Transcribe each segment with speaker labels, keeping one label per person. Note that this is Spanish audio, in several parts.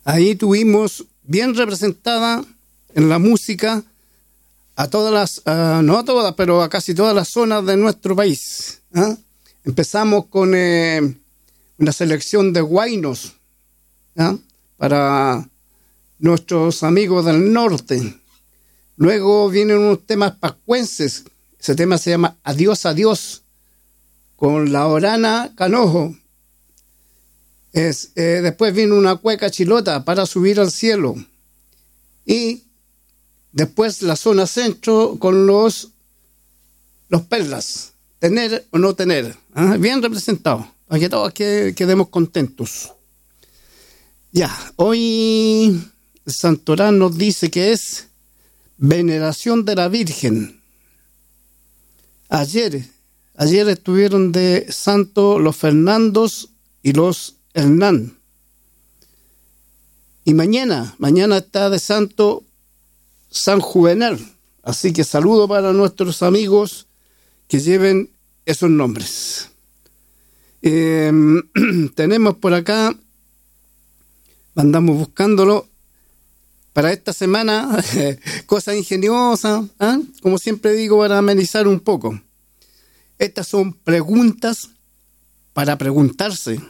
Speaker 1: Ahí tuvimos bien representada en la música a todas las, no a todas, pero a casi todas las zonas de nuestro país. Empezamos con una selección de huaynos para nuestros amigos del norte. Luego vienen unos temas pascuenses. Ese tema se llama Adiós, Adiós, con la Orana Canojo. Después viene una cueca chilota, Para subir al cielo. Y después la zona centro con los perlas. Tener o no tener. Bien representado, para que todos quedemos contentos. Ya, hoy Santorán nos dice que es veneración de la Virgen. Ayer estuvieron de santo los Fernandos y los Hernán. Y mañana está de santo San Juvenal. Así que saludo para nuestros amigos que lleven esos nombres. Tenemos por acá, andamos buscándolo, para esta semana, cosas ingeniosas, como siempre digo, para amenizar un poco. Estas son preguntas para preguntarse.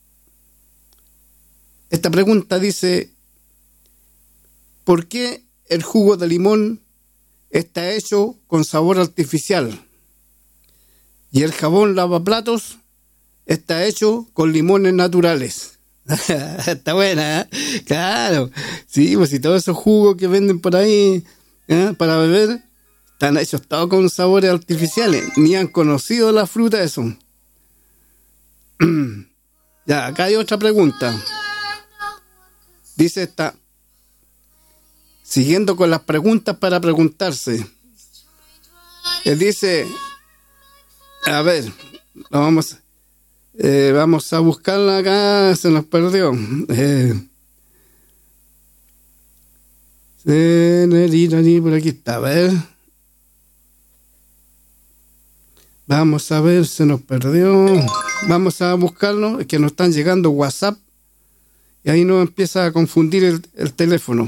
Speaker 1: Esta pregunta dice: ¿por qué el jugo de limón está hecho con sabor artificial? Y el jabón lavaplatos está hecho con limones naturales. Está buena, ¿eh? Claro. Sí, pues si todos esos jugos que venden por ahí para beber están hechos todos con sabores artificiales. Ni han conocido la fruta eso. Ya, acá hay otra pregunta. Dice esta, siguiendo con las preguntas para preguntarse. Dice, a ver, vamos a buscarla acá, se nos perdió. Por aquí está, a ver. Vamos a ver, se nos perdió. Vamos a buscarlo, es que nos están llegando WhatsApp y ahí nos empieza a confundir el teléfono.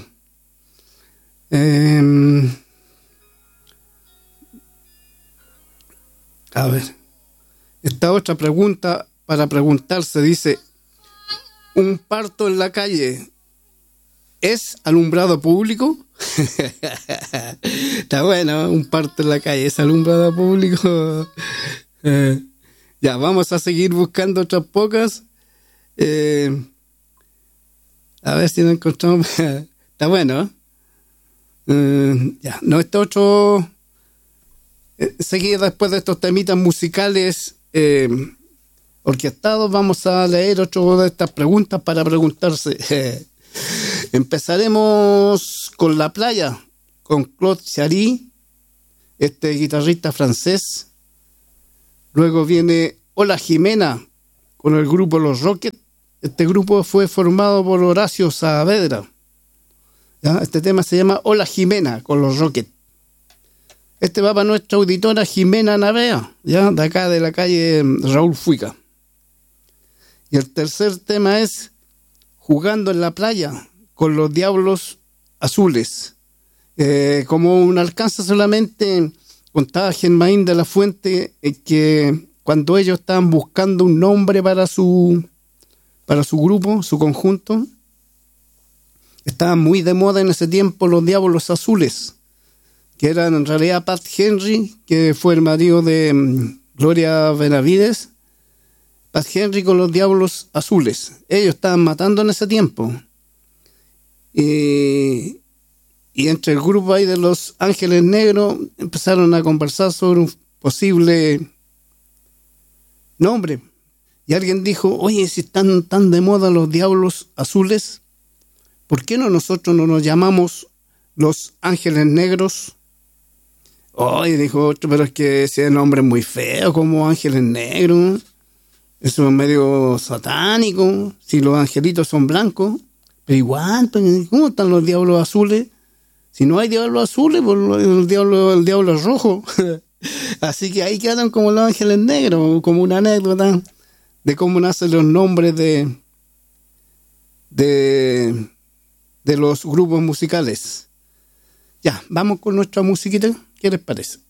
Speaker 1: A ver, esta otra pregunta para preguntarse dice: ¿un parto en la calle es alumbrado público? Está bueno, un parto en la calle es alumbrado público. Ya, vamos a seguir buscando otras pocas. A ver si lo encontramos. Está bueno, ya, no, este otro. Seguir después de estos temitas musicales orquestados, vamos a leer otro de estas preguntas para preguntarse. Empezaremos con La Playa, con Claude Chary, este guitarrista francés. Luego viene Hola Jimena, con el grupo Los Rockets. Este grupo fue formado por Horacio Saavedra. ¿Ya? Este tema se llama Hola Jimena, con Los Rockets. Este va para nuestra auditora Jimena Navea, ya de acá de la calle Raúl Fuica. Y el tercer tema es Jugando en la Playa, con los Diablos Azules. Como un alcance solamente, contaba Germain de la Fuente que cuando ellos estaban buscando un nombre para su grupo, su conjunto, estaban muy de moda en ese tiempo los Diablos Azules, que eran en realidad Pat Henry, que fue el marido de Gloria Benavides. Pat Henry con los Diablos Azules. Ellos estaban matando en ese tiempo. Y entre el grupo ahí de los Ángeles Negros empezaron a conversar sobre un posible nombre. Y alguien dijo: oye, si están tan de moda los Diablos Azules, ¿por qué nosotros no nos llamamos los Ángeles Negros? Oye, dijo otro, pero es que ese nombre es muy feo, como Ángeles Negros. Eso es medio satánico. Si los angelitos son blancos, pero igual, ¿cómo están los Diablos Azules? Si no hay Diablos Azules, pues el diablo es rojo. Así que ahí quedan como los Ángeles Negros, como una anécdota de cómo nacen los nombres de de los grupos musicales. Ya, vamos con nuestra musiquita. ¿Qué les parece?